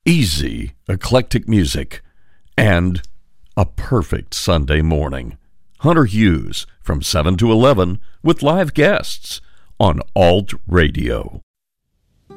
easy, eclectic music, and a perfect Sunday morning. Hunter Hughes from 7 to 11 with live guests on Alt Radio.